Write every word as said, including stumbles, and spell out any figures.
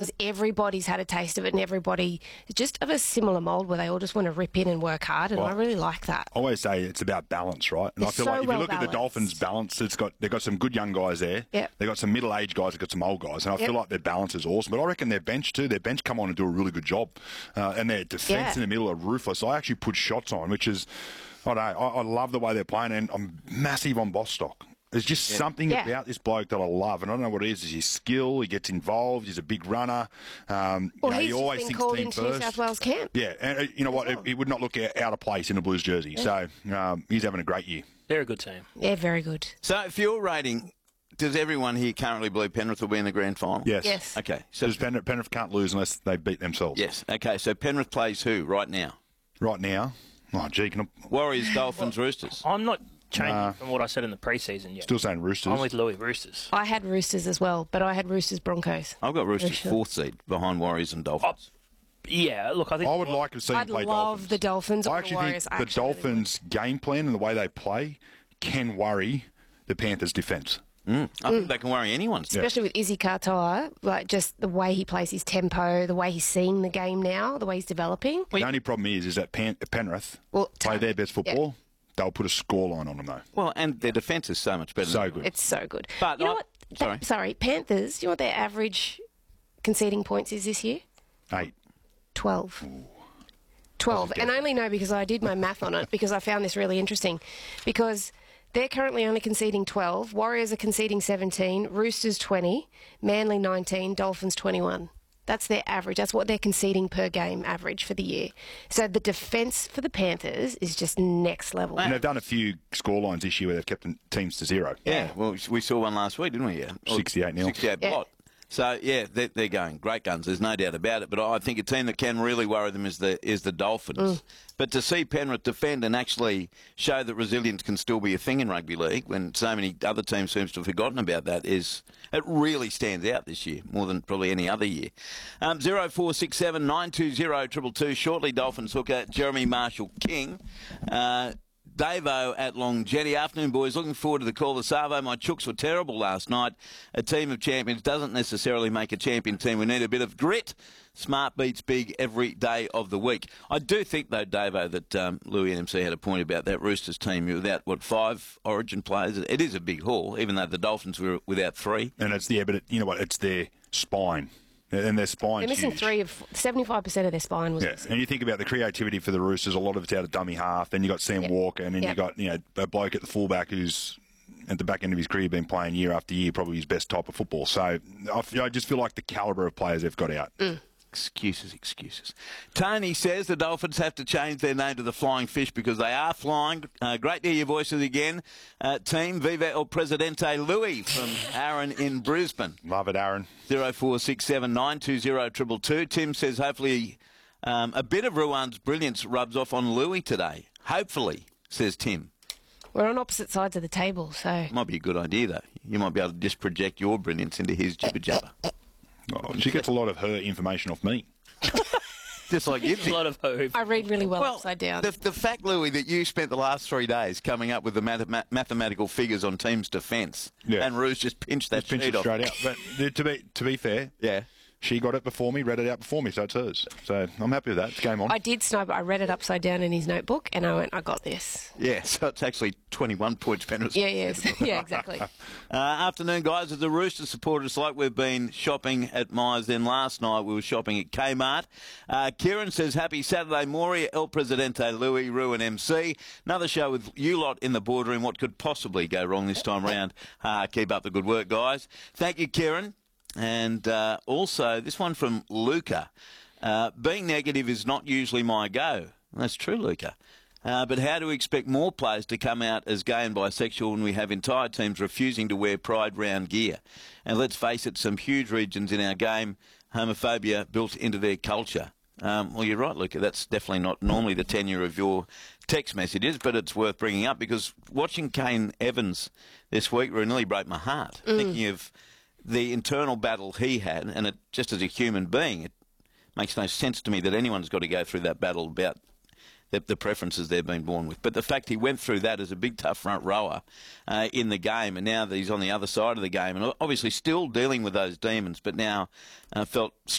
because everybody's had a taste of it and everybody is just of a similar mould where they all just want to rip in and work hard, and Well, I really like that. I always say it's about balance, right? And It's I feel so like if well you look at the balanced. Dolphins' balance, it's got they've got some good young guys there. Yep. They've got some middle-aged guys, they've got some old guys, and I Yep. feel like their balance is awesome. But I reckon their bench too, their bench come on and do a really good job. Uh, and their defence Yeah. in the middle are ruthless. I actually put shots on, which is, I don't know, I, I love the way they're playing, and I'm massive on Bostock. There's just yeah. something Yeah. about this bloke that I love, and I don't know what it is. It's his skill. He gets involved. He's a big runner. Um, Well, you know, he's he just always been thinks called team into first. New South Wales camp. Yeah, and uh, you know what? He would not look out of place in a Blues jersey. Yeah. So um, he's having a great year. They're a good team. Yeah, very good. So if you're rating, does everyone here currently believe Penrith will be in the grand final? Yes. Yes. Okay. So Because Penrith, Penrith can't lose unless they beat themselves. yes. Okay. So Penrith plays who right now? Right now, oh gee, can I, Warriors, Dolphins, Roosters. I'm not changing Nah. from what I said in the preseason yet. still saying Roosters. I'm with Louis, Roosters. I had Roosters as well, but I had Roosters Broncos. I've got Roosters sure. fourth seed behind Warriors and Dolphins. Yeah, look, I think... I would like to see him I'd play love Dolphins. the Dolphins. I or the actually Warriors. think I the actually really Dolphins' game plan and the way they play can worry the Panthers' defence. Mm. I think they can worry anyone. Especially with Izzy Katoa, like just the way he plays his tempo, the way he's seeing the game now, the way he's developing. The only problem is, is that Pan- Penrith Well, play their best football. They'll put a scoreline on them, though. Well, and their defence is so much better. So than good. It's so good. But you know I- what? sorry. sorry, Panthers. You know what their average conceding points is this year? Eight. Twelve. Twelve, and I only know because I did my math on it because I found this really interesting. Because they're currently only conceding twelve. Warriors are conceding seventeen. Roosters twenty. Manly nineteen. Dolphins twenty-one. That's their average. That's what they're conceding per game average for the year. So the defence for the Panthers is just next level. And they've done a few scorelines this year where they've kept the teams to zero. Yeah, well, we saw one last week, didn't we? Yeah, sixty-eight nil. sixty-eight Yeah. blot. So yeah, they're, they're going great guns. There's no doubt about it. But I think a team that can really worry them is the is the Dolphins. Mm. But to see Penrith defend and actually show that resilience can still be a thing in rugby league, when so many other teams seem to have forgotten about that, is it really stands out this year more than probably any other year. Um, zero four six seven nine two zero triple two. Shortly, Dolphins hooker Jeremy Marshall King. Uh, Davo at Longjetty. Afternoon, boys. Looking forward to the call. The Savo, my chooks were terrible last night. A team of champions doesn't necessarily make a champion team. We need a bit of grit. Smart beats big every day of the week. I do think, though, Davo, that um, Louis and M C had a point about that Roosters team without, what, five Origin players. It is a big haul, even though the Dolphins were without three. And it's, yeah, but it, you know what? It's their spine. And their spine's They're missing huge. three of seventy-five percent of their spine was Yeah, missing. and you think about the creativity for the Roosters, a lot of it's out of dummy half. Then you got Sam Yep. Walker, and then Yep. you got you know a bloke at the fullback who's at the back end of his career been playing year after year, probably his best type of football. So I, f- I just feel like the calibre of players they've got out. Mm. Excuses, excuses. Tony says the Dolphins have to change their name to the Flying Fish because they are flying. Uh, great to hear your voices again. Uh, team Viva El Presidente Louis from Aaron in Brisbane. Love it, Aaron. zero four six seven nine two zero two two two. Tim says hopefully um, a bit of Ruan's brilliance rubs off on Louis today. Hopefully, says Tim. We're on opposite sides of the table, so... Might be a good idea, though. You might be able to just project your brilliance into his jibber jabber. Oh, she gets a lot of her information off me. Just like you A think. lot of hope. I read really well, Well, upside down. The, the fact, Louis, that you spent the last three days coming up with the math- mathematical figures on team's defence, Yeah. and Ruse just pinched that Just pinch sheet it off. straight out. But uh, to be to be fair, Yeah. she got it before me, read it out before me, so it's hers. So I'm happy with that. It's game on. I did snipe it. I read it upside down in his notebook, and I went, I got this. Yeah, so it's actually twenty-one points, Penrith. Yeah, yes. yeah, exactly. Uh, afternoon, guys. As the Roosters supporters, like we've been shopping at Myers, then last night we were shopping at Kmart. Uh, Kieran says, happy Saturday, Moria, El Presidente, Louis, Rue and M C. Another show with you lot in the boardroom. What could possibly go wrong this time round? Uh, keep up the good work, guys. Thank you, Kieran. And uh, also, this one from Luca. Uh, being negative is not usually my go. That's true, Luca. Uh, but how do we expect more players to come out as gay and bisexual when we have entire teams refusing to wear Pride round gear? And let's face it, some huge regions in our game, homophobia built into their culture. Um, well, you're right, Luca. That's definitely not normally the tenure of your text messages, but it's worth bringing up because watching Kane Evans this week really nearly broke my heart. Mm. Thinking of the internal battle he had, and it, just as a human being, it makes no sense to me that anyone's got to go through that battle about the, the preferences they've been born with. But the fact he went through that as a big, tough front rower uh, in the game, and now that he's on the other side of the game, and obviously still dealing with those demons, but now uh, felt